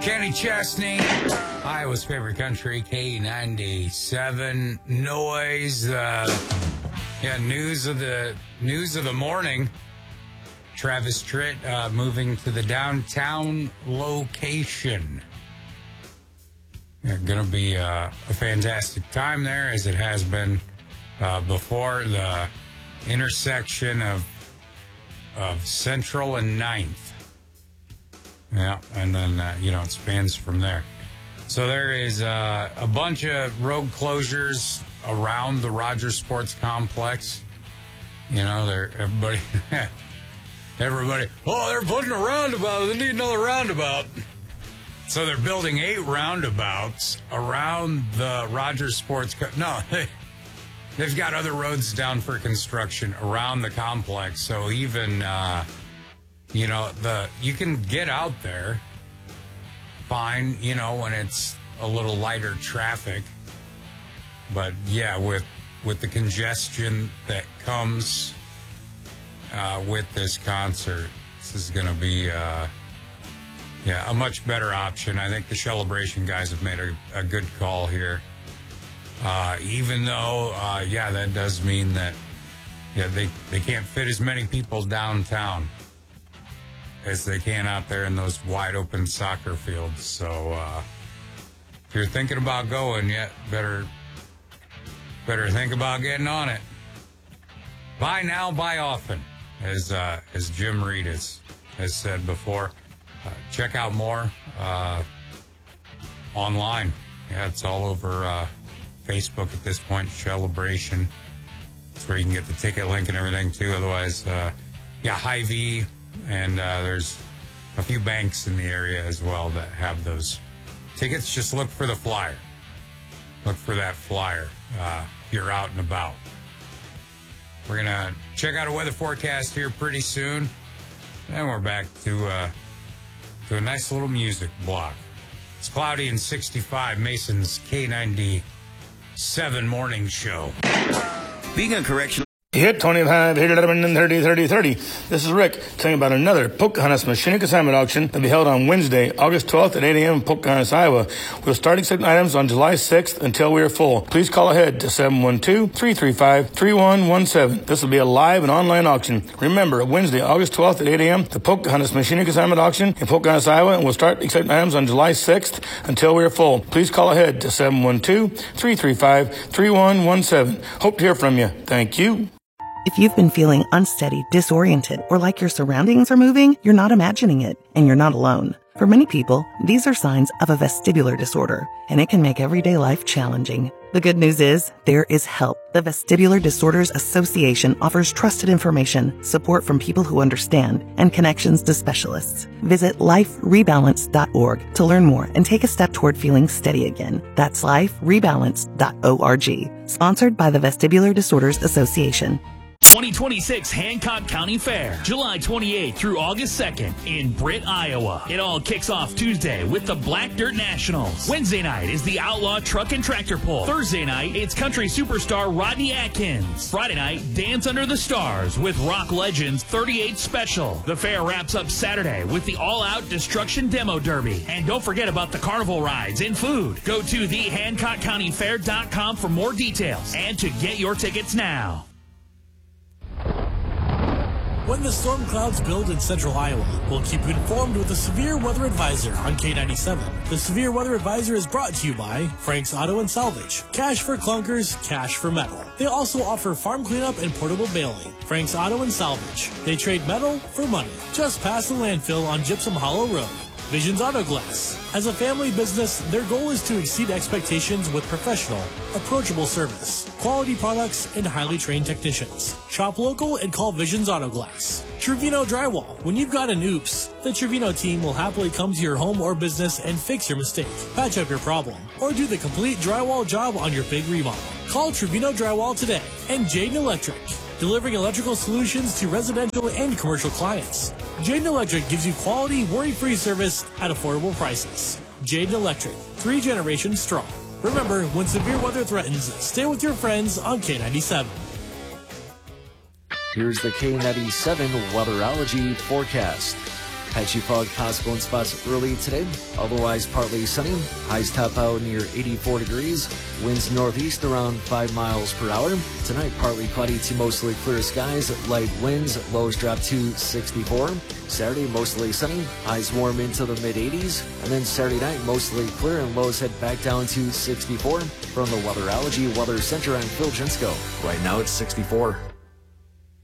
Kenny Chesney, Iowa's favorite country, K97 noise. News of the morning. Travis Tritt moving to the downtown location. Going to be a fantastic time there, as it has been before. The intersection of Central and 9th. Yeah, and then, it spans from there. So there is a bunch of road closures around the Rogers Sports Complex. Everybody, they're putting a roundabout. They need another roundabout. So they're building 8 roundabouts around the Rogers Sports they've got other roads down for construction around the complex. So even... you can get out there fine, when it's a little lighter traffic. But yeah, with the congestion that comes with this concert, this is going to be a much better option. I think the Celebration guys have made a good call here. Even though, that does mean that they can't fit as many people downtown as they can out there in those wide open soccer fields. So if you're thinking about going, better think about getting on it. Buy now, buy often, as Jim Reed has said before. Check out more online. Yeah, it's all over Facebook at this point. Celebration. That's where you can get the ticket link and everything too. Otherwise, Hy-Vee. And there's a few banks in the area as well that have those tickets. Just look for the flyer. Look for that flyer if you're out and about. We're going to check out a weather forecast here pretty soon. And we're back to a nice little music block. It's cloudy and 65. Mason's K97 morning show. Being a correctional. Hit 25, hit 11, and 30, 30, 30. This is Rick telling you about another Pocahontas Machine Consignment Auction that will be held on Wednesday, August 12th at 8 a.m. in Pocahontas, Iowa. We'll start accepting items on July 6th until we are full. Please call ahead to 712-335-3117. This will be a live and online auction. Remember, Wednesday, August 12th at 8 a.m., the Pocahontas Machine Consignment Auction in Pocahontas, Iowa, and we'll start accepting items on July 6th until we are full. Please call ahead to 712-335-3117. Hope to hear from you. Thank you. If you've been feeling unsteady, disoriented, or like your surroundings are moving, you're not imagining it, and you're not alone. For many people, these are signs of a vestibular disorder, and it can make everyday life challenging. The good news is, there is help. The Vestibular Disorders Association offers trusted information, support from people who understand, and connections to specialists. Visit liferebalance.org to learn more and take a step toward feeling steady again. That's liferebalance.org. Sponsored by the Vestibular Disorders Association. 2026 Hancock County Fair, July 28th through August 2nd in Britt, Iowa. It all kicks off Tuesday with the Black Dirt Nationals. Wednesday night is the Outlaw Truck and Tractor Pull. Thursday night, it's country superstar Rodney Atkins. Friday night, Dance Under the Stars with Rock Legends 38 Special. The fair wraps up Saturday with the All-Out Destruction Demo Derby. And don't forget about the carnival rides and food. Go to thehancockcountyfair.com for more details and to get your tickets now. When the storm clouds build in central Iowa, we'll keep you informed with a severe weather advisor on K97. The severe weather advisor is brought to you by Frank's Auto and Salvage. Cash for clunkers, cash for metal. They also offer farm cleanup and portable baling. Frank's Auto and Salvage. They trade metal for money. Just past the landfill on Gypsum Hollow Road. Visions Auto Glass. As a family business, their goal is to exceed expectations with professional, approachable service, quality products, and highly trained technicians. Shop local and call Visions Auto Glass. Trevino Drywall. When you've got an oops, the Trevino team will happily come to your home or business and fix your mistake, patch up your problem, or do the complete drywall job on your big remodel. Call Trevino Drywall today. And Jaden Electric, delivering electrical solutions to residential and commercial clients. Jaden Electric gives you quality, worry-free service at affordable prices. Jaden Electric, 3 generations strong. Remember, when severe weather threatens, stay with your friends on K97. Here's the K97 weatherology forecast. Patchy fog possible in spots early today. Otherwise partly sunny. Highs top out near 84 degrees. Winds northeast around 5 miles per hour. Tonight partly cloudy to mostly clear skies. Light winds. Lows drop to 64. Saturday mostly sunny. Highs warm into the mid 80s. And then Saturday night mostly clear and lows head back down to 64. From the Weatherology Weather Center, I'm Phil Jensko. Right now it's 64.